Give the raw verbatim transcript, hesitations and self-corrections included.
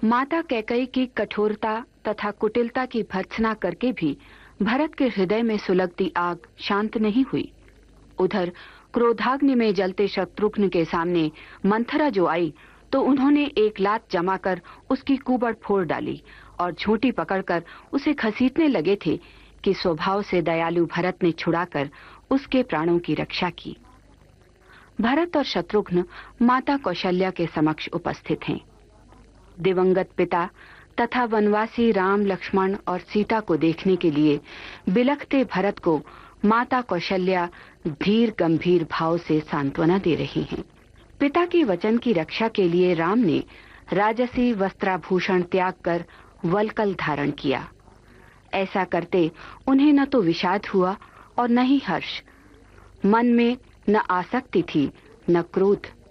माता कैकेयी की कठोरता तथा कुटिलता की भर्त्सना करके भी भरत के हृदय में सुलगती आग शांत नहीं हुई। उधर क्रोधाग्नि में जलते शत्रुघ्न के सामने मंथरा जो आई तो उन्होंने एक लात जमाकर उसकी कुबड़ फोड़ डाली और झूठी पकड़कर उसे घसीटने लगे थे कि स्वभाव से दयालु भरत ने छुड़ाकर उसके प्राणों की रक्षा की। भरत और शत्रुघ्न माता कौशल्या के समक्ष उपस्थित हैं। दिवंगत पिता तथा वनवासी राम, लक्ष्मण और सीता को देखने के लिए बिलखते भरत को माता कौशल्या धीर गंभीर भाव से सांत्वना दे रही हैं। पिता के वचन की रक्षा के लिए राम ने राजसी वस्त्राभूषण त्याग कर वल्कल धारण किया। ऐसा करते उन्हें न तो विषाद हुआ और न ही हर्ष। मन में न आसक्ति थी, न क्रोध,